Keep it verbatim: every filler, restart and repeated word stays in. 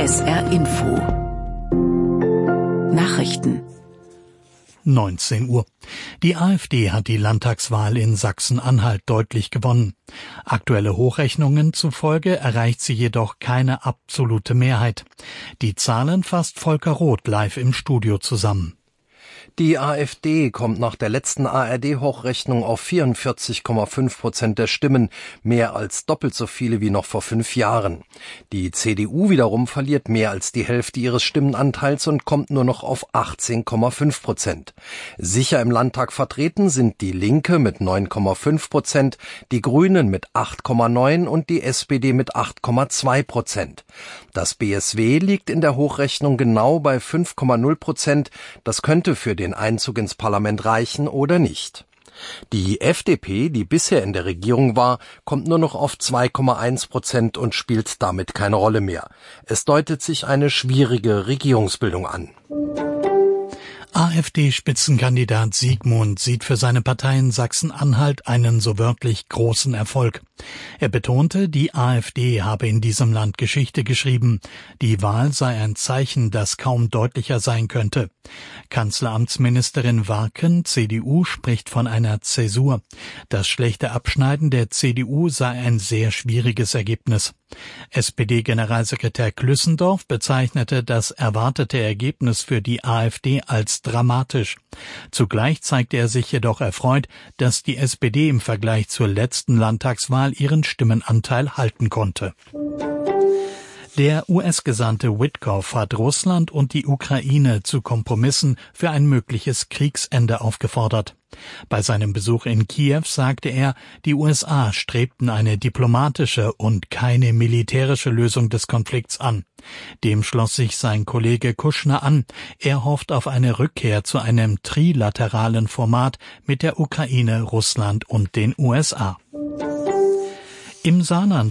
S R Info Nachrichten neunzehn Uhr. Die AfD hat die Landtagswahl in Sachsen-Anhalt deutlich gewonnen. Aktuelle Hochrechnungen zufolge erreicht sie jedoch keine absolute Mehrheit. Die Zahlen fasst Volker Roth live im Studio zusammen. Die AfD kommt nach der letzten A R D-Hochrechnung auf vierundvierzig Komma fünf Prozent der Stimmen, mehr als doppelt so viele wie noch vor fünf Jahren. Die C D U wiederum verliert mehr als die Hälfte ihres Stimmenanteils und kommt nur noch auf achtzehn Komma fünf Prozent. Sicher im Landtag vertreten sind die Linke mit neun Komma fünf Prozent, die Grünen mit acht Komma neun und die S P D mit acht Komma zwei Prozent. Das B S W liegt in der Hochrechnung genau bei fünf Komma null Prozent. Das könnte für den Einzug ins Parlament reichen oder nicht. Die F D P, die bisher in der Regierung war, kommt nur noch auf zwei Komma eins Prozent und spielt damit keine Rolle mehr. Es deutet sich eine schwierige Regierungsbildung an. AfD-Spitzenkandidat Siegmund sieht für seine Partei in Sachsen-Anhalt einen so wörtlich großen Erfolg. Er betonte, die AfD habe in diesem Land Geschichte geschrieben. Die Wahl sei ein Zeichen, das kaum deutlicher sein könnte. Kanzleramtsministerin Warken, C D U, spricht von einer Zäsur. Das schlechte Abschneiden der C D U sei ein sehr schwieriges Ergebnis. S P D-Generalsekretär Klüssendorf bezeichnete das erwartete Ergebnis für die AfD als dramatisch. Zugleich zeigte er sich jedoch erfreut, dass die S P D im Vergleich zur letzten Landtagswahl ihren Stimmenanteil halten konnte. Der U S-Gesandte Witkoff hat Russland und die Ukraine zu Kompromissen für ein mögliches Kriegsende aufgefordert. Bei seinem Besuch in Kiew sagte er, die U S A strebten eine diplomatische und keine militärische Lösung des Konflikts an. Dem schloss sich sein Kollege Kushner an. Er hofft auf eine Rückkehr zu einem trilateralen Format mit der Ukraine, Russland und den U S A. Im Saarland